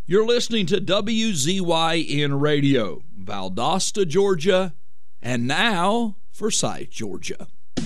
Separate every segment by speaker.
Speaker 1: You're listening to WZYN Radio, Valdosta, Georgia, and now Forsyth, Georgia.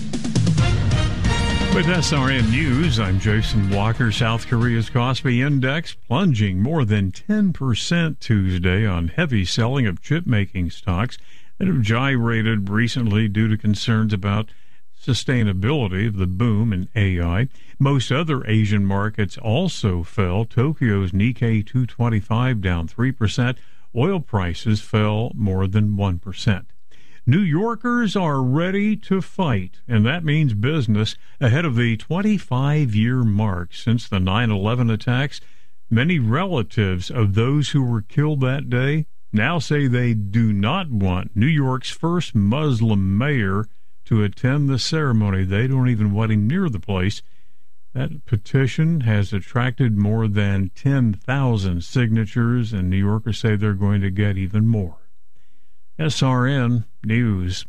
Speaker 2: With SRN News, I'm Jason Walker. South Korea's Kospi Index plunging more than 10% Tuesday on heavy selling of chip-making stocks that have gyrated recently due to concerns about sustainability of the boom in AI. Most other Asian markets also fell. Tokyo's Nikkei 225 down 3%. Oil prices fell more than 1%. New Yorkers are ready to fight, and that means business ahead of the 25-year mark since the 9/11 attacks. Many relatives of those who were killed that day now say they do not want New York's first Muslim mayor to attend the ceremony. They don't even want him near the place. That petition has attracted more than 10,000 signatures, and New Yorkers say they're going to get even more. SRN News.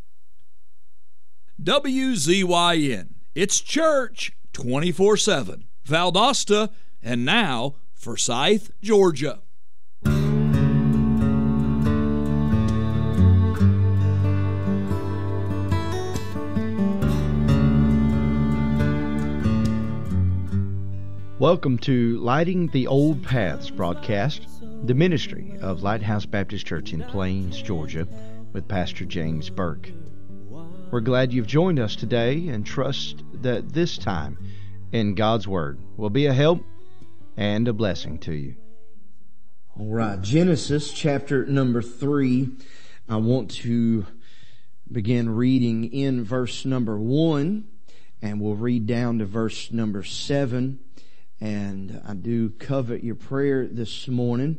Speaker 1: WZYN. It's church 24/7. Valdosta, and now Forsyth, Georgia.
Speaker 3: Welcome to Lighting the Old Paths broadcast, the ministry of Lighthouse Baptist Church in Plains, Georgia, with Pastor James Burke. We're glad you've joined us today and trust that this time in God's Word will be a help and a blessing to you. All right, Genesis chapter number 3. I want to begin reading in verse number 1, and we'll read down to verse number 7. And I do covet your prayer this morning.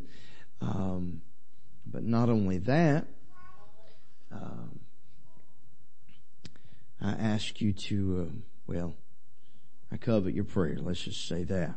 Speaker 3: But not only that, I ask you to, I covet your prayer. Let's just say that.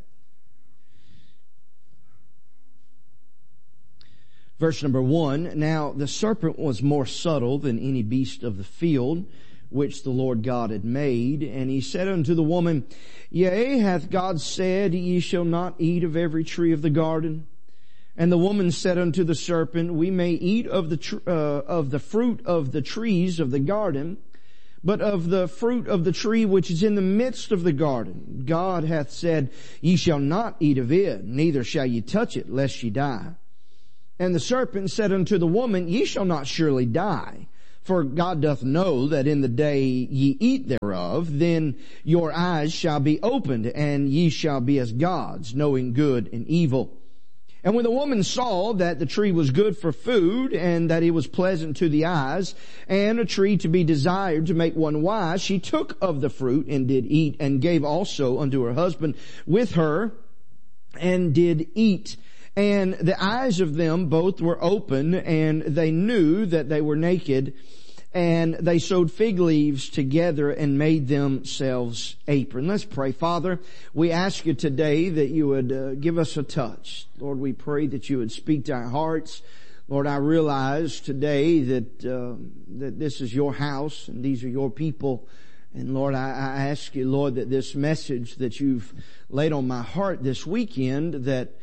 Speaker 3: Verse number 1, Now the serpent was more subtle than any beast of the field, which the Lord God had made. And he said unto the woman, Yea, hath God said, Ye shall not eat of every tree of the garden? And the woman said unto the serpent, We may eat of the fruit of the trees of the garden, but of the fruit of the tree which is in the midst of the garden, God hath said, Ye shall not eat of it, neither shall ye touch it, lest ye die. And the serpent said unto the woman, Ye shall not surely die. For God doth know that in the day ye eat thereof, then your eyes shall be opened, and ye shall be as gods, knowing good and evil. And when the woman saw that the tree was good for food, and that it was pleasant to the eyes, and a tree to be desired to make one wise, she took of the fruit, and did eat, and gave also unto her husband with her, and did eat. And the eyes of them both were open, and they knew that they were naked. And they sewed fig leaves together and made themselves aprons. Let's pray. Father, we ask you today that you would give us a touch. Lord, we pray that you would speak to our hearts. Lord, I realize today that this is your house and these are your people. And Lord, I ask you, Lord, that this message that you've laid on my heart this weekend, that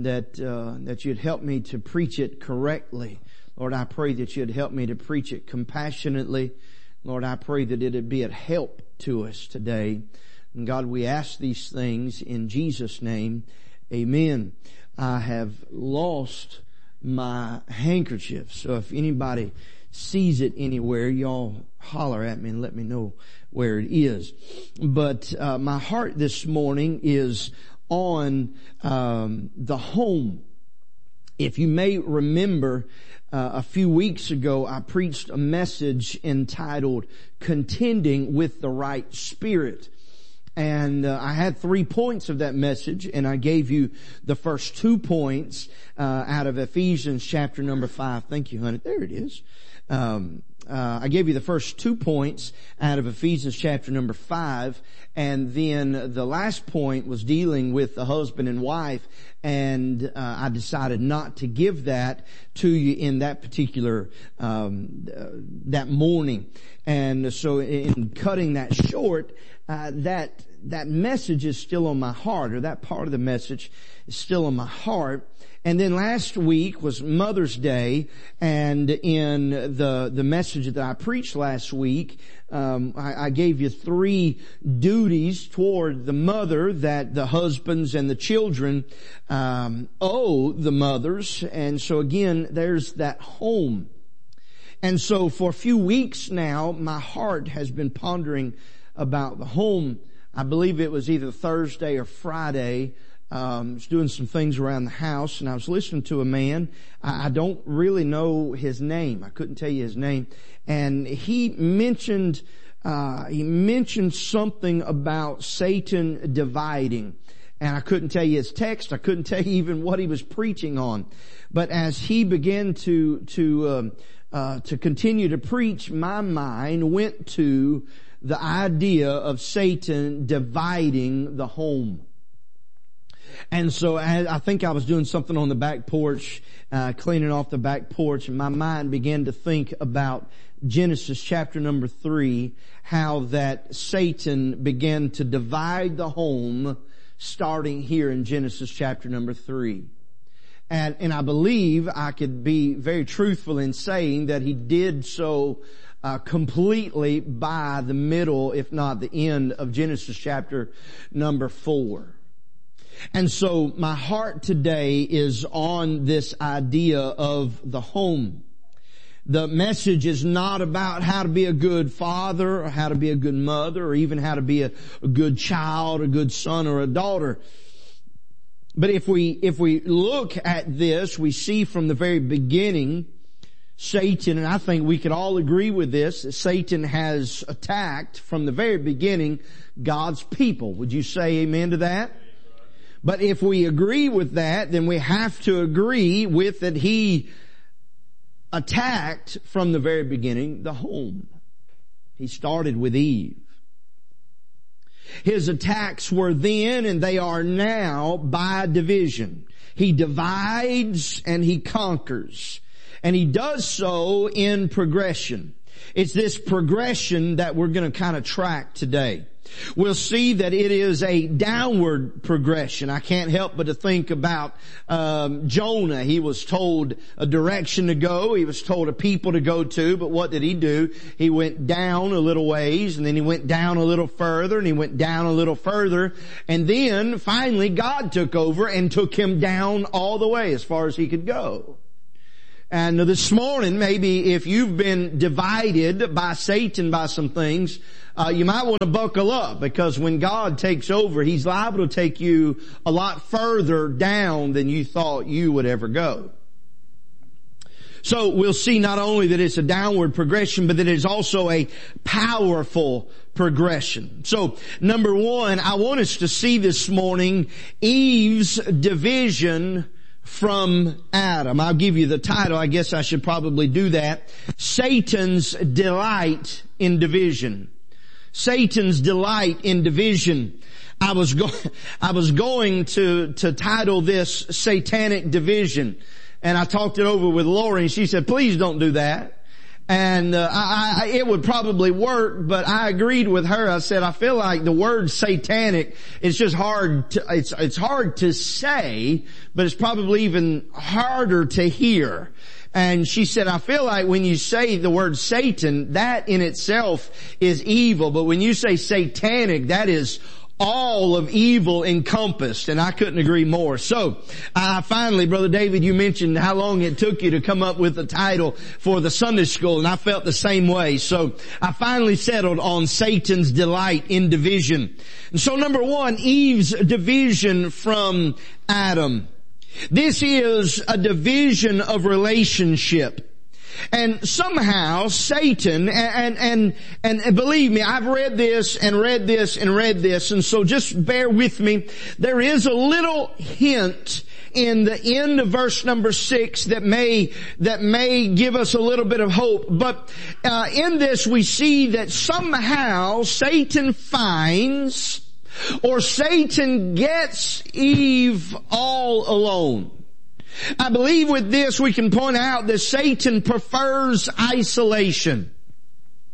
Speaker 3: you'd help me to preach it correctly. Lord, I pray that you'd help me to preach it compassionately. Lord, I pray that it'd be a help to us today. And God, we ask these things in Jesus' name. Amen. I have lost my handkerchief. So if anybody sees it anywhere, y'all holler at me and let me know where it is. But my heart this morning is on the home. If you may remember, a few weeks ago, I preached a message entitled Contending with the Right Spirit. And I had 3 points of that message, and I gave you the first 2 points out of Ephesians chapter number 5. Thank you, honey. There it is. I gave you the first 2 points out of Ephesians chapter number 5, and then the last point was dealing with the husband and wife, and I decided not to give that to you in that particular that morning. And so in cutting that short, that message is still on my heart, or that part of the message is still on my heart. And then last week was Mother's Day, and in the message that I preached last week, I gave you 3 duties toward the mother that the husbands and the children owe the mothers. And so again, there's that home. And so for a few weeks now, my heart has been pondering about the home. I believe it was either Thursday or Friday. I was doing some things around the house, and I was listening to a man. I don't really know his name. I couldn't tell you his name. And he mentioned something about Satan dividing. And I couldn't tell you his text. I couldn't tell you even what he was preaching on. But as he began to continue to preach, my mind went to the idea of Satan dividing the home. And so I think I was doing something on the back porch, cleaning off the back porch, and my mind began to think about Genesis chapter number 3, how that Satan began to divide the home starting here in Genesis chapter number 3. And I believe I could be very truthful in saying that he did so completely by the middle, if not the end, of Genesis chapter number 4. And so my heart today is on this idea of the home. The message is not about how to be a good father or how to be a good mother or even how to be a good child, a good son or a daughter. But if we look at this, we see from the very beginning, Satan, and I think we could all agree with this, that Satan has attacked from the very beginning God's people. Would you say amen to that? But if we agree with that, then we have to agree with that he attacked from the very beginning the home. He started with Eve. His attacks were then and they are now by division. He divides and he conquers. And he does so in progression. It's this progression that we're going to kind of track today. We'll see that it is a downward progression. I can't help but to think about Jonah. He was told a direction to go. He was told a people to go to. But what did he do? He went down a little ways, and then he went down a little further, and he went down a little further. And then finally God took over and took him down all the way as far as he could go. And this morning, maybe if you've been divided by Satan by some things, you might want to buckle up, because when God takes over, He's liable to take you a lot further down than you thought you would ever go. So we'll see not only that it's a downward progression, but that it's also a powerful progression. So number one, I want us to see this morning Eve's division from Adam. I'll give you the title. I guess I should probably do that. Satan's delight in division. Satan's delight in division. I was going to title this Satanic Division, and I talked it over with Lori, and she said, "Please don't do that." And it would probably work, but I agreed with her. I said, I feel like the word satanic is just hard to, it's hard to say, but it's probably even harder to hear. And she said, I feel like when you say the word Satan, that in itself is evil. But when you say satanic, that is all of evil encompassed. And I couldn't agree more. So, finally, Brother David, you mentioned how long it took you to come up with the title for the Sunday school. And I felt the same way. So I finally settled on Satan's delight in division. And so number one, Eve's division from Adam. This is a division of relationship. And somehow Satan, and believe me, I've read this and read this and read this, and so just bear with me. There is a little hint in the end of verse number 6 that may give us a little bit of hope. But in this we see that somehow Satan finds, or Satan gets Eve all alone. I believe with this we can point out that Satan prefers isolation.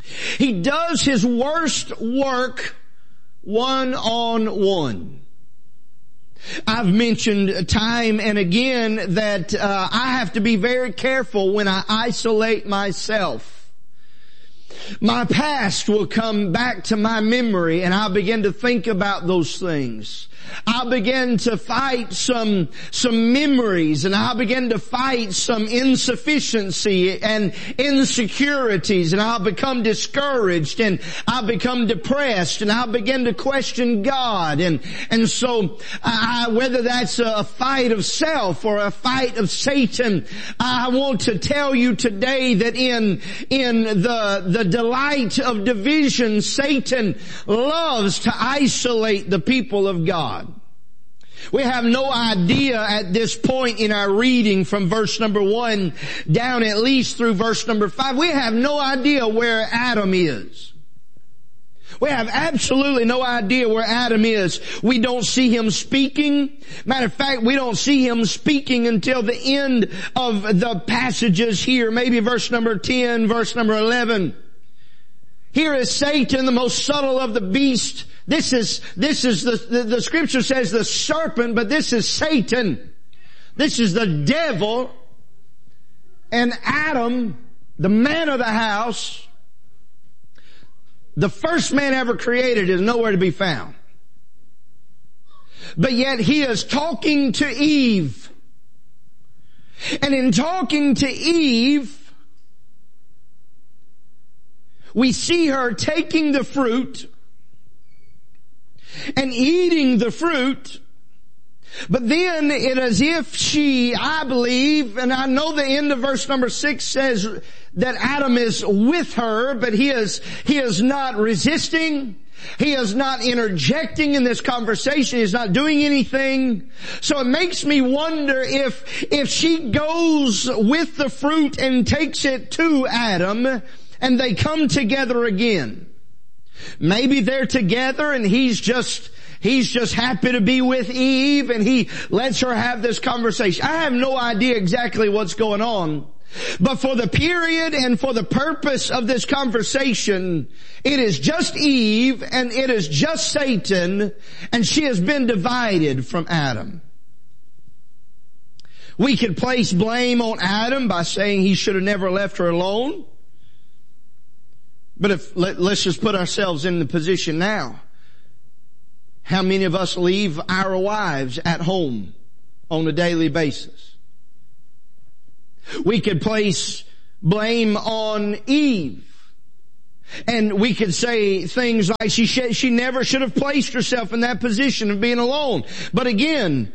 Speaker 3: He does his worst work one-on-one. I've mentioned time and again that I have to be very careful when I isolate myself. My past will come back to my memory and I'll begin to think about those things. I'll begin to fight some memories, and I'll begin to fight some insufficiency and insecurities, and I'll become discouraged, and I'll become depressed, and I'll begin to question God. And so whether that's a fight of self or a fight of Satan, I want to tell you today that in the delight of division, Satan loves to isolate the people of God. We have no idea at this point in our reading from verse number 1 down at least through verse number 5. We have no idea where Adam is. We have absolutely no idea where Adam is. We don't see him speaking. Matter of fact, we don't see him speaking until the end of the passages here, maybe verse number 10, verse number 11. Here is Satan, the most subtle of the beasts. This is the scripture says the serpent, but this is Satan. This is the devil. And Adam, the man of the house, the first man ever created, is nowhere to be found. But yet he is talking to Eve. And in talking to Eve, we see her taking the fruit and eating the fruit, but then it is if she, I believe, and I know the end of verse number 6 says that Adam is with her, but he is not resisting. He is not interjecting in this conversation. He's not doing anything. So it makes me wonder if she goes with the fruit and takes it to Adam and they come together again. Maybe they're together and he's just happy to be with Eve and he lets her have this conversation. I have no idea exactly what's going on. But for the period and for the purpose of this conversation, it is just Eve and it is just Satan, and she has been divided from Adam. We could place blame on Adam by saying he should have never left her alone. But let's just put ourselves in the position now. How many of us leave our wives at home on a daily basis? We could place blame on Eve. And we could say things like she never should have placed herself in that position of being alone. But again,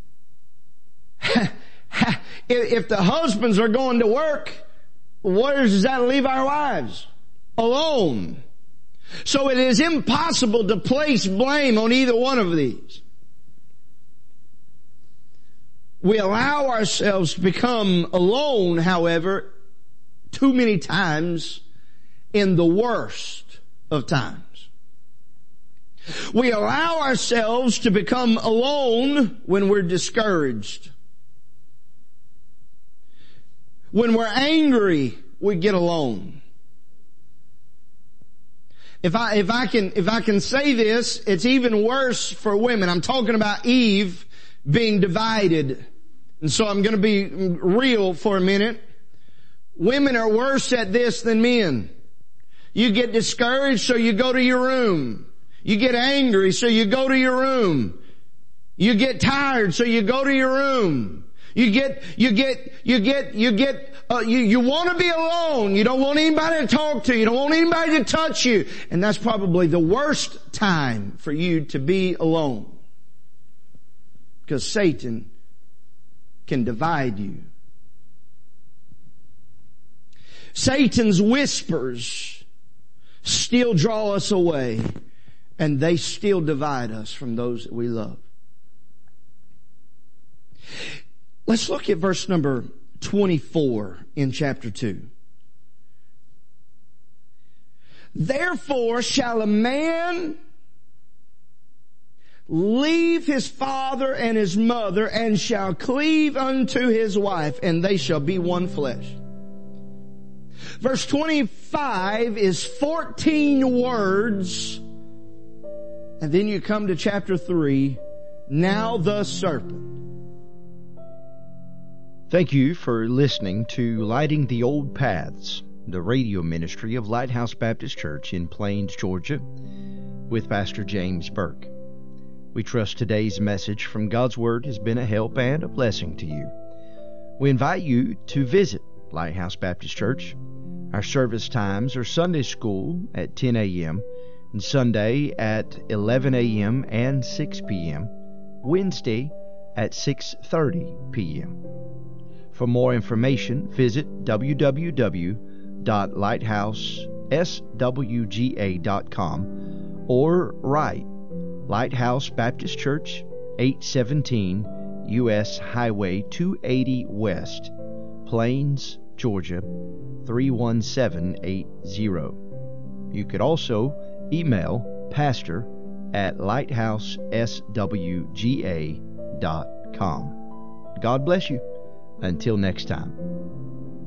Speaker 3: if the husbands are going to work, where does that leave our wives? Alone. So it is impossible to place blame on either one of these. We allow ourselves to become alone, however, too many times in the worst of times. We allow ourselves to become alone when we're discouraged. When we're angry, we get alone. If I can say this, it's even worse for women. I'm talking about Eve being divided. And so I'm going to be real for a minute. Women are worse at this than men. You get discouraged, so you go to your room. You get angry, so you go to your room. You get tired, so you go to your room. You want to be alone. You don't want anybody to talk to you. You don't want anybody to touch you. And that's probably the worst time for you to be alone. Because Satan can divide you. Satan's whispers still draw us away, and they still divide us from those that we love. Let's look at verse number 24 in chapter 2. Therefore shall a man leave his father and his mother, and shall cleave unto his wife, and they shall be one flesh. Verse 25 is 14 words. And then you come to chapter 3, now the serpent. Thank you for listening to Lighting the Old Paths, the radio ministry of Lighthouse Baptist Church in Plains, Georgia, with Pastor James Burke. We trust today's message from God's Word has been a help and a blessing to you. We invite you to visit Lighthouse Baptist Church. Our service times are Sunday school at 10 a.m., and Sunday at 11 a.m. and 6 p.m., Wednesday at 6:30 p.m. For more information, visit www.lighthouseswga.com or write Lighthouse Baptist Church, 817 U.S. Highway 280 West, Plains, Georgia, 31780. You could also email pastor@lighthouseswga.com. God bless you. Until next time.